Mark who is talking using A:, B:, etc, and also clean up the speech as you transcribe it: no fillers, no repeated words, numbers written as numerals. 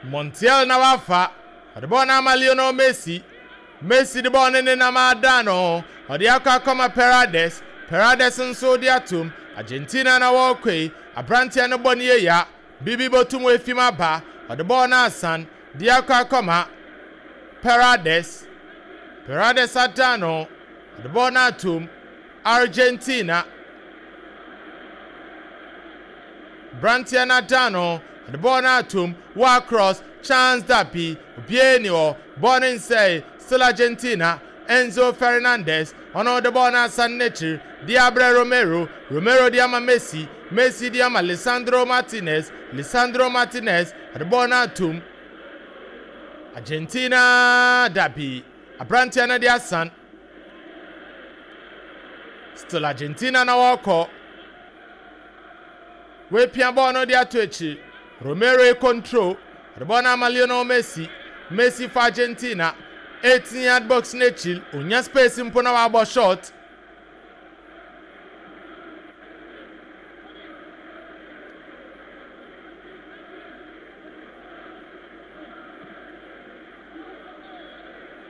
A: Montiel na wafa ode ball na ama Lionel Messi the ball ne na ma dano ode akoma Paredes nso de atom Argentina na walkway abrantia no ball ne ya bibi botum efima ba ode ball na asan de akoma Paredes atano ode ball na atom Argentina Brantia na dano the ball na atom wa cross chance dapi obieni o ball inside still Argentina Enzo Fernandez ono the ball na san nature Diabre Romero diama Messi diama Lisandro Martinez the ball na atom Argentina dapi Brantia na dia san still Argentina na wako we pia ball no dia to echi Romero control the ball na Lionel Messi for Argentina 18-yard box nechil unya space mpo na wa shot